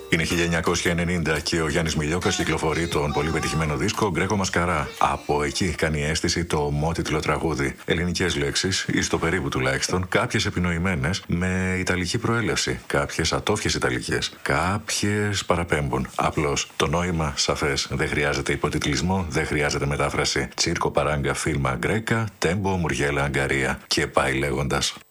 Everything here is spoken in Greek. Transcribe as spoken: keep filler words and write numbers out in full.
Είναι χίλια εννιακόσια ενενήντα και ο Γιάννης Μιλιόκας κυκλοφορεί τον πολύ πετυχημένο δίσκο Γκρέκο Μασκαρά. Από εκεί κάνει αίσθηση το ομότιτλο τραγούδι. Ελληνικές λέξεις, ή στο περίπου τουλάχιστον, κάποιες επινοημένες με ιταλική προέλευση, κάποιες ατόφιες ιταλικές, κάποιες παραπέμπουν. Απλώς το νόημα σαφές. Δεν χρειάζεται υποτιτλισμό, δεν χρειάζεται μετάφραση. Τσίρκο παράγκα φίλμα γκρέκα, τέμπο μουργέλα αγκαρία. Και πάει λέγοντας.